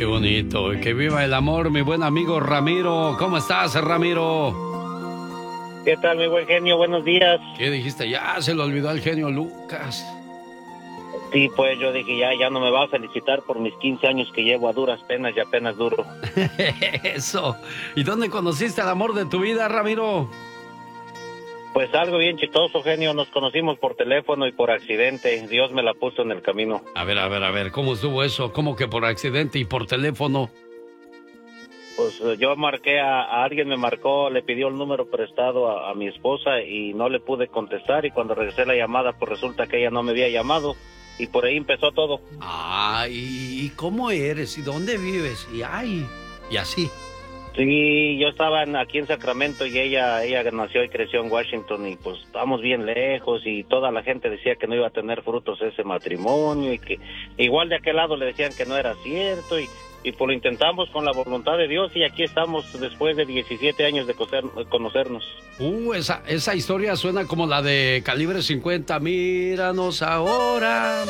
Qué bonito. Que viva el amor, mi buen amigo Ramiro. ¿Cómo estás, Ramiro? ¿Qué tal, mi buen genio? Buenos días. ¿Qué dijiste? Ya se le olvidó al genio Lucas. Sí, pues yo dije, ya no me va a felicitar por mis 15 años que llevo a duras penas y apenas duro. Eso. ¿Y dónde conociste al amor de tu vida, Ramiro? Pues algo bien chistoso, genio. Nos conocimos por teléfono y por accidente. Dios me la puso en el camino. A ver, ¿cómo estuvo eso? ¿Cómo que por accidente y por teléfono? Pues yo marqué a alguien, me marcó, le pidió el número prestado a mi esposa y no le pude contestar. Y cuando regresé la llamada, pues resulta que ella no me había llamado. Y por ahí empezó todo. Ay, ¿y cómo eres? ¿Y dónde vives? Y así. Sí, yo estaba aquí en Sacramento y ella nació y creció en Washington y pues estamos bien lejos y toda la gente decía que no iba a tener frutos ese matrimonio y que igual de aquel lado le decían que no era cierto y pues lo intentamos con la voluntad de Dios y aquí estamos después de 17 años de conocernos. Esa historia suena como la de Calibre 50, míranos ahora.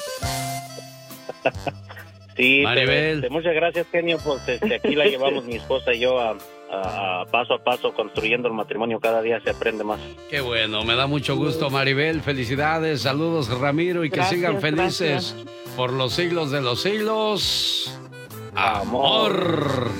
Sí, Maribel. pero, muchas gracias, genio, pues aquí la llevamos mi esposa y yo a paso a paso construyendo el matrimonio, cada día se aprende más. Qué bueno, me da mucho gusto, Maribel, felicidades, saludos, Ramiro, y que sigan felices por los siglos de los siglos. Amor.